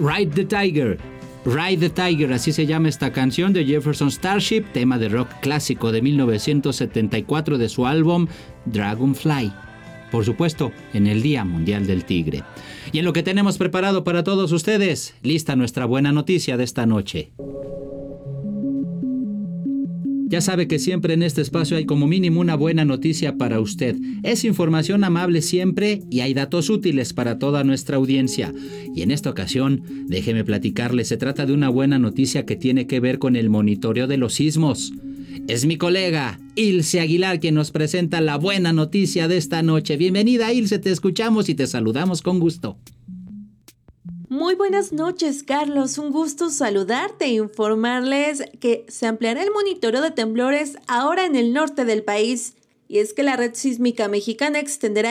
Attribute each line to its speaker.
Speaker 1: Ride the Tiger. Ride the Tiger, así se llama esta canción de Jefferson Starship, tema de rock clásico de 1974 de su álbum Dragonfly. Por supuesto, en el Día Mundial del Tigre. Y en lo que tenemos preparado para todos ustedes, lista nuestra buena noticia de esta noche. Ya sabe que siempre en este espacio hay como mínimo una buena noticia para usted. Es información amable siempre y hay datos útiles para toda nuestra audiencia. Y en esta ocasión, déjeme platicarle, se trata de una buena noticia que tiene que ver con el monitoreo de los sismos. Es mi colega Ilse Aguilar quien nos presenta la buena noticia de esta noche. Bienvenida, Ilse, te escuchamos y te saludamos con gusto.
Speaker 2: Muy buenas noches, Carlos. Un gusto saludarte e informarles que se ampliará el monitoreo de temblores ahora en el norte del país. Y es que la Red Sísmica Mexicana extenderá